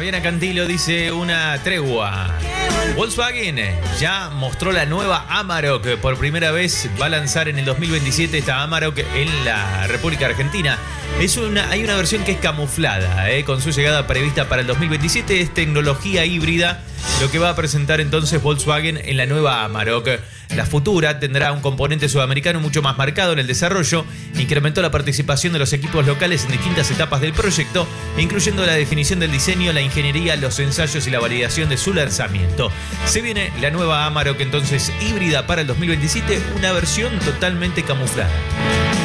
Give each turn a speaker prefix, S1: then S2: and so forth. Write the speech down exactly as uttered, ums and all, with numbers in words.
S1: Fabiana Cantilo dice una tregua. Volkswagen ya mostró la nueva Amarok. Por primera vez va a lanzar en el dos mil veintisiete esta Amarok en la República Argentina. Es una, hay una versión que es camuflada, eh, con su llegada prevista para el dos mil veintisiete. Es tecnología híbrida lo que va a presentar entonces Volkswagen en la nueva Amarok. La futura tendrá un componente sudamericano mucho más marcado en el desarrollo. Incrementó la participación de los equipos locales en distintas etapas del proyecto, incluyendo la definición del diseño, la ingeniería, los ensayos y la validación de su lanzamiento. Se viene la nueva Amarok entonces híbrida para el dos mil veintisiete, una versión totalmente camuflada.